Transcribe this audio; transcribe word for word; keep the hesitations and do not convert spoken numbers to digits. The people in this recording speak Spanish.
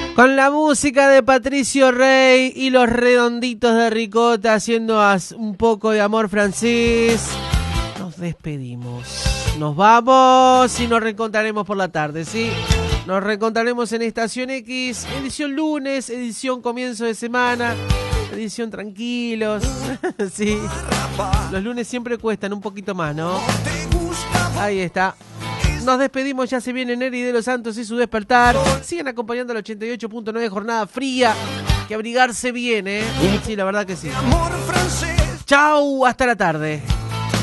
Con la música de Patricio Rey y los Redonditos de Ricota haciendo un poco de amor francés. Nos despedimos. Nos vamos y nos reencontraremos por la tarde, ¿sí? Nos reencontraremos en Estación X, edición lunes, edición comienzo de semana, edición tranquilos. Sí. Los lunes siempre cuestan un poquito más, ¿no? Ahí está. Nos despedimos, ya se viene Neri de los Santos y su despertar. Sigan acompañando al ochenta y ocho punto nueve, jornada fría. Que abrigarse bien, ¿eh? Sí, la verdad que sí. Chau, hasta la tarde.